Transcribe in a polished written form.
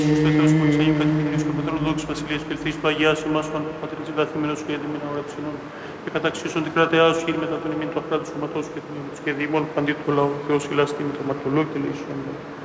Στο Θεός μόλις Αγίου Κατηχητρίου και Πατρών Δόξης Βασιλείας και ελθείς του Αγίας ημάς του Πατρίτης εγκαθήμενος σου έντιμη να ώρα ψινών και καταξίσον την κράτειά σου χείρι μετά τον ημίν του αχράτου σωματός και του νόμου και διήμων παντή του λαού Θεός ηλαστή με το μαρτωλό και λύσιον.